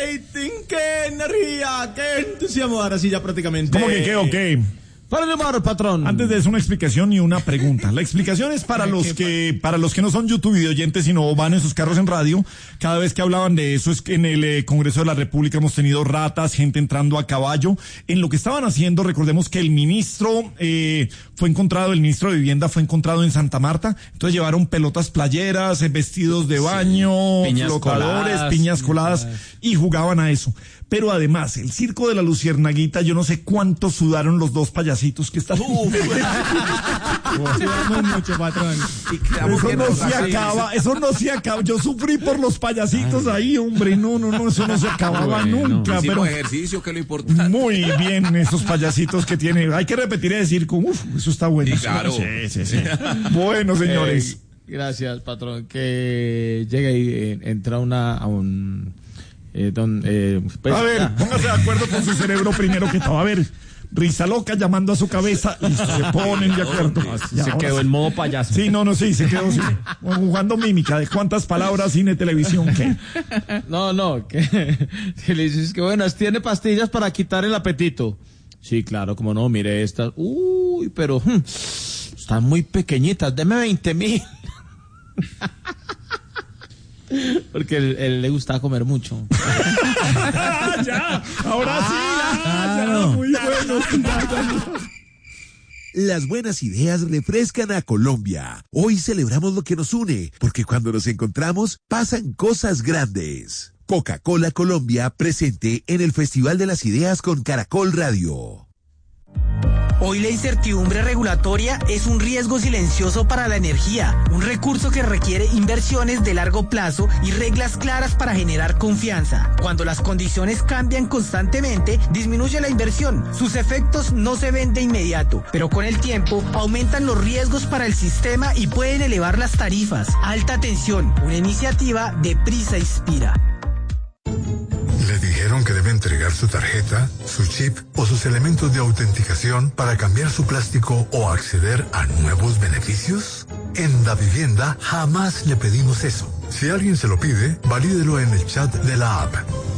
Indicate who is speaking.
Speaker 1: rating, qué energía, qué entusiasmo. Ahora sí ya prácticamente.
Speaker 2: ¿Cómo que qué o qué?
Speaker 1: Para llamar, patrón.
Speaker 2: Antes de eso, una explicación y una pregunta. La explicación es para los que no son YouTube videoyentes, sino van en sus carros en radio. Cada vez que hablaban de eso, es que en el Congreso de la República hemos tenido ratas, gente entrando a caballo. En lo que estaban haciendo, recordemos que el ministro de Vivienda fue encontrado en Santa Marta. Entonces llevaron pelotas playeras, vestidos de baño, flotadores, piñas coladas y jugaban a eso. Pero además, el circo de la Luciernaguita, yo no sé cuánto sudaron los dos payasitos que están.
Speaker 1: Sudamos mucho, patrón.
Speaker 2: Eso no se acaba. Yo sufrí por los payasitos ahí, hombre. No, eso no se acababa nunca.
Speaker 3: Pero ejercicio, que es lo importante.
Speaker 2: Muy bien, esos payasitos que tiene. Hay que repetir el circo. Eso está bueno.
Speaker 3: Sí, claro.
Speaker 2: Sí. Bueno, señores.
Speaker 1: Gracias, patrón. Que llega y entra a un...
Speaker 2: a ver, póngase de acuerdo con su cerebro primero que todo. A ver, risa loca llamando a su cabeza y se ponen de acuerdo.
Speaker 1: Se quedó en modo payaso.
Speaker 2: Sí, sí, se quedó jugando mímica de cuántas palabras cine, televisión, ¿qué?
Speaker 1: No, que le dices que buenas, tiene pastillas para quitar el apetito. Sí, claro, como no, mire estas. Uy, pero están muy pequeñitas, deme 20,000. Porque él le gustaba comer mucho.
Speaker 2: Ahora sí, muy bueno.
Speaker 4: Las buenas ideas refrescan a Colombia. Hoy celebramos lo que nos une, porque cuando nos encontramos pasan cosas grandes. Coca-Cola Colombia presente en el Festival de las Ideas con Caracol Radio.
Speaker 5: Hoy la incertidumbre regulatoria es un riesgo silencioso para la energía, un recurso que requiere inversiones de largo plazo y reglas claras para generar confianza. Cuando las condiciones cambian constantemente, disminuye la inversión. Sus efectos no se ven de inmediato, pero con el tiempo aumentan los riesgos para el sistema y pueden elevar las tarifas. Alta tensión, una iniciativa de Prisa Inspira.
Speaker 6: ¿Le dijeron que debe entregar su tarjeta, su chip o sus elementos de autenticación para cambiar su plástico o acceder a nuevos beneficios? En Davivienda jamás le pedimos eso. Si alguien se lo pide, valídelo en el chat de la app.